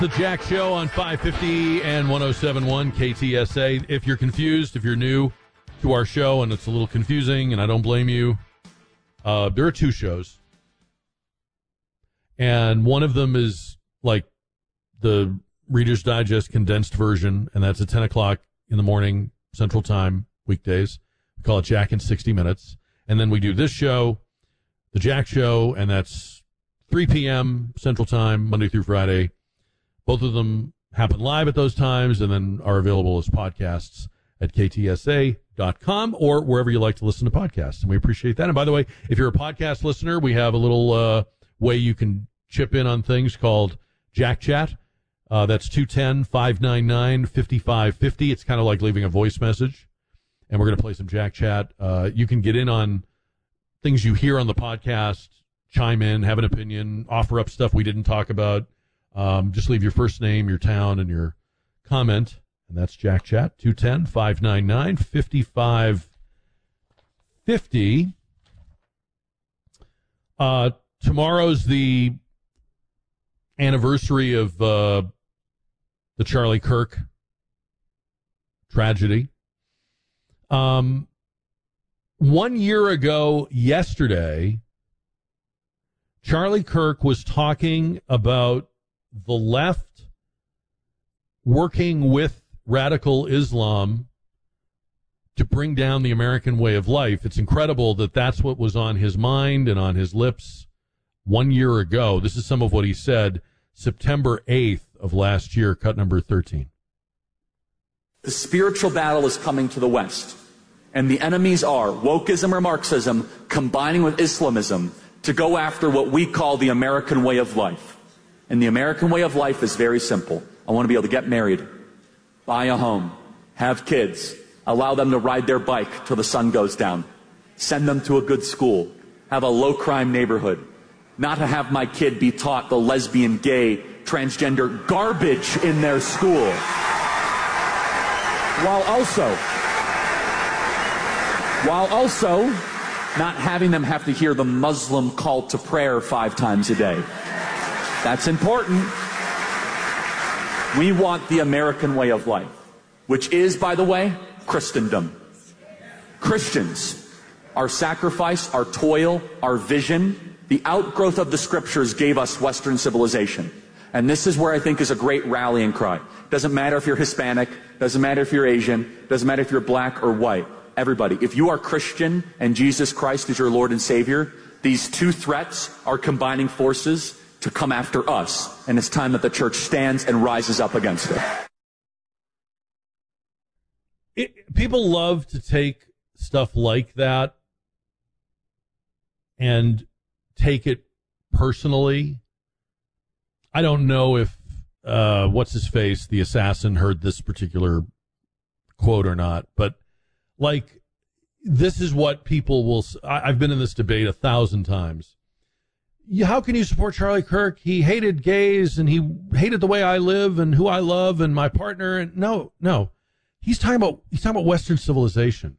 The Jack Show on 550 and 107.1 KTSA. If you're confused, if you're new to our show and it's a little confusing, and I don't blame you, there are two shows. And one of them is like the Reader's Digest condensed version, and that's at 10 o'clock in the morning, Central Time, weekdays. We call it Jack in 60 Minutes. And then we do this show, the Jack Show, and that's 3 p.m. Central Time, Monday through Friday. Both of them happen live at those times and then are available as podcasts at ktsa.com or wherever you like to listen to podcasts. And we appreciate that. And by the way, if you're a podcast listener, we have a little way you can chip in on things called Jack Chat. That's 210-599-5550. It's kind of like leaving a voice message. And we're going to play some Jack Chat. You can get in on things you hear on the podcast, chime in, have an opinion, offer up stuff we didn't talk about. Just leave your first name, your town, and your comment. And that's Jack Chat, 210-599-5550. Tomorrow's the anniversary of the Charlie Kirk tragedy. 1 year ago yesterday, Charlie Kirk was talking about the left working with radical Islam to bring down the American way of life. It's incredible that that's what was on his mind and on his lips 1 year ago. This is some of what he said September 8th of last year, cut number 13. The spiritual battle is coming to the West, and the enemies are wokeism or Marxism combining with Islamism to go after what we call the American way of life. And the American way of life is very simple. I want to be able to get married, buy a home, have kids, allow them to ride their bike till the sun goes down, send them to a good school, have a low-crime neighborhood, not to have my kid be taught the lesbian, gay, transgender garbage in their school, while also not having them have to hear the Muslim call to prayer 5 times a day. That's important. We want the American way of life, which is, by the way, Christendom. Christians, our sacrifice, our toil, our vision, the outgrowth of the scriptures gave us Western civilization. And this is where I think is a great rallying cry. Doesn't matter if you're Hispanic, doesn't matter if you're Asian, doesn't matter if you're black or white. Everybody, if you are Christian and Jesus Christ is your Lord and Savior, these two threats are combining forces to come after us. And it's time that the church stands and rises up against it. People love to take stuff like that and take it personally. I don't know if what's-his-face, the assassin, heard this particular quote or not, but like, this is what people will... I've been in this debate 1,000 times. How can you support Charlie Kirk? He hated gays, and he hated the way I live and who I love and my partner. And no. He's talking about Western civilization.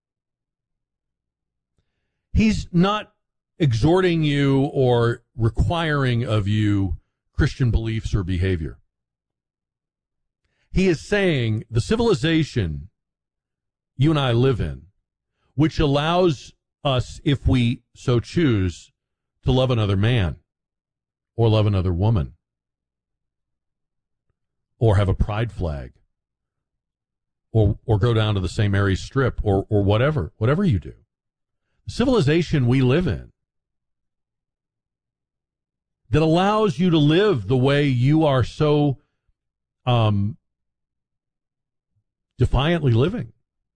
He's not exhorting you or requiring of you Christian beliefs or behavior. He is saying the civilization you and I live in, which allows us, if we so choose, to love another man or love another woman or have a pride flag or go down to the St. Mary's Strip or whatever you do. The civilization we live in that allows you to live the way you are so defiantly living.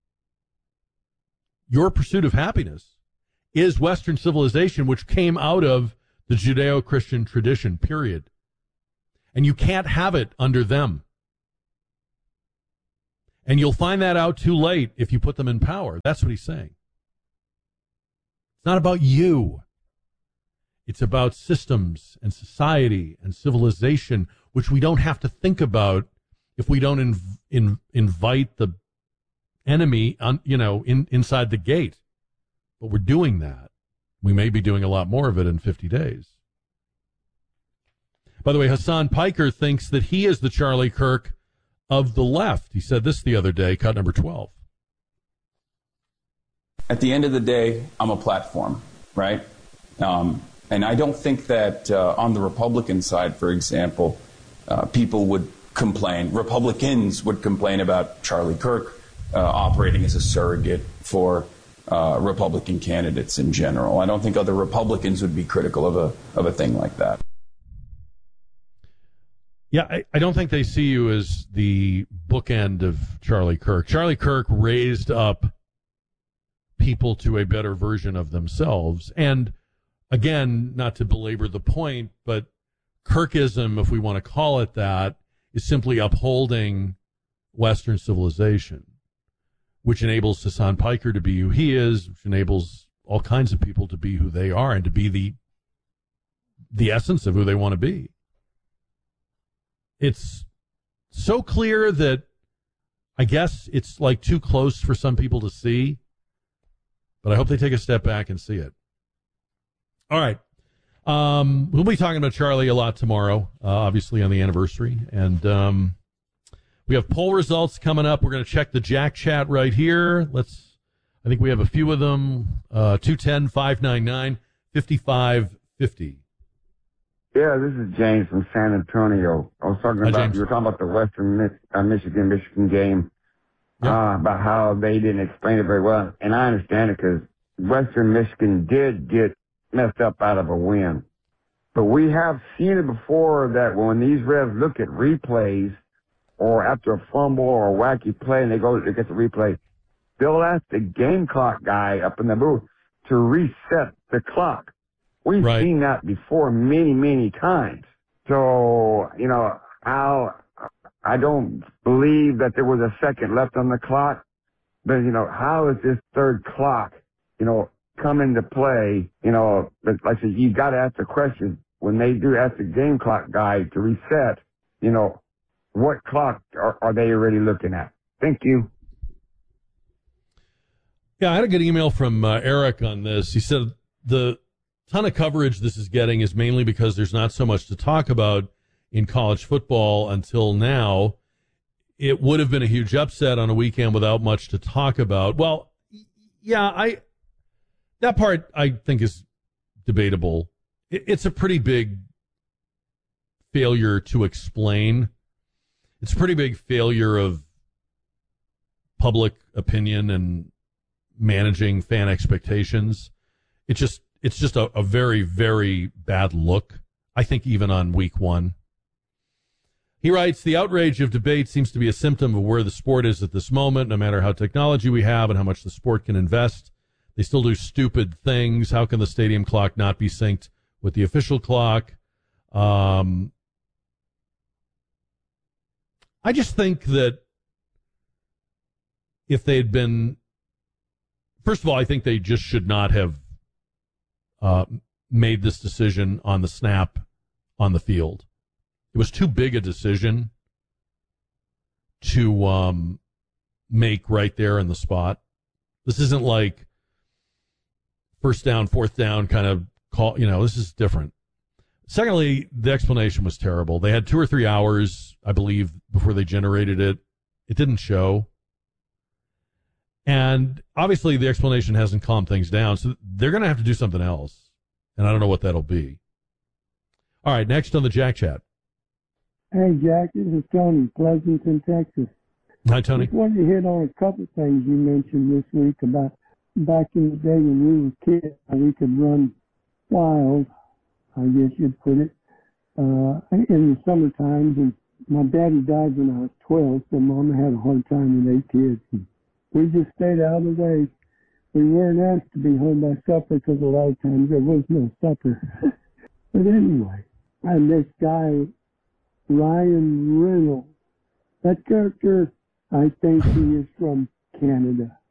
Your pursuit of happiness is Western civilization, which came out of the Judeo-Christian tradition, period. And you can't have it under them. And you'll find that out too late if you put them in power. That's what he's saying. It's not about you. It's about systems and society and civilization, which we don't have to think about if we don't invite the enemy inside the gate. But we're doing that. We may be doing a lot more of it in 50 days. By the way, Hassan Piker thinks that he is the Charlie Kirk of the left. He said this the other day, cut number 12. At the end of the day, I'm a platform, right? And I don't think that on the Republican side, for example, people would complain. Republicans would complain about Charlie Kirk operating as a surrogate for Republican candidates in general. I don't think other Republicans would be critical of a thing like that. Yeah, I don't think they see you as the bookend of Charlie Kirk. Charlie Kirk raised up people to a better version of themselves. And again, not to belabor the point, but Kirkism, if we want to call it that, is simply upholding Western civilization, which enables Hassan Piker to be who he is, which enables all kinds of people to be who they are and to be the essence of who they want to be. It's so clear that I guess it's like too close for some people to see, but I hope they take a step back and see it. All right. We'll be talking about Charlie a lot tomorrow, obviously on the anniversary. And we have poll results coming up. We're going to check the Jack Chat right here. I think we have a few of them. 210-599-5550. Yeah, this is James from San Antonio. I was talking about, you were talking about the Western Michigan game, about how they didn't explain it very well. And I understand it because Western Michigan did get messed up out of a win. But we have seen it before that when these refs look at replays or after a fumble or a wacky play and they get the replay, they'll ask the game clock guy up in the booth to reset the clock. We've seen that before many, many times. So, I don't believe that there was a second left on the clock. But, how is this third clock, come into play? But like I said, you got to ask the question when they do ask the game clock guy to reset, what clock are they already looking at? Thank you. Yeah, I had a good email from Eric on this. He said the ton of coverage this is getting is mainly because there's not so much to talk about in college football until now. It would have been a huge upset on a weekend without much to talk about. Well, yeah, that part I think is debatable. It's a pretty big failure to explain. It's a pretty big failure of public opinion and managing fan expectations. It's just a very, very bad look, I think, even on week one. He writes, the outrage of debate seems to be a symptom of where the sport is at this moment. No matter how technology we have and how much the sport can invest, they still do stupid things. How can the stadium clock not be synced with the official clock? I just think that if they had been, first of all, I think they just should not have made this decision on the snap on the field. It was too big a decision to make right there in the spot. This isn't like first down, fourth down kind of call. This is different. Secondly, the explanation was terrible. They had 2 or 3 hours, I believe, before they generated it. It didn't show. And obviously the explanation hasn't calmed things down, so they're going to have to do something else. And I don't know what that'll be. All right, next on the Jack Chat. Hey, Jack, this is Tony, Pleasanton, Texas. Hi, Tony. I just wanted to hit on a couple things you mentioned this week about back in the day when we were kids, how we could run wild, I guess you'd put it, in the summer times. And my daddy died when I was 12, so Mama had a hard time with 8 kids. And we just stayed out of the way. We weren't asked to be home by supper because a lot of times there was no supper. But anyway, and this guy, Ryan Reynolds, that character, I think he is from Canada.